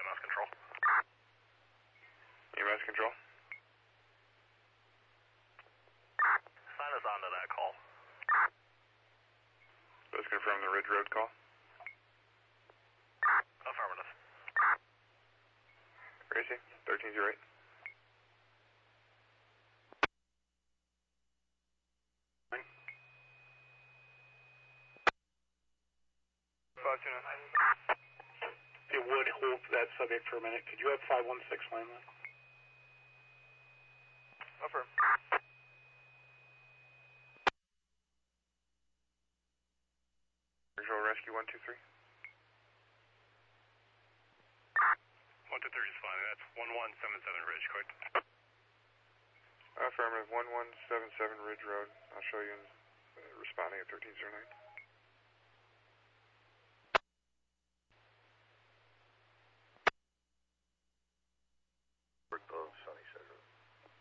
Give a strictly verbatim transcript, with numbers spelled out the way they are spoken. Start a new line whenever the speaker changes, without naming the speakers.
M S control.
E M S control.
Sign us onto that call.
Let's confirm the Ridge Road call.
Affirmative.
Gracie, thirteen zero eight.
If you would hold that subject for a minute, could you have five one six landline?
Affirm.
Visual Rescue one two three.
one two three is fine. That's one one seven seven Ridge, correct?
Affirmative, one one seven seven Ridge Road. I'll show you in, uh, responding at thirteen zero nine.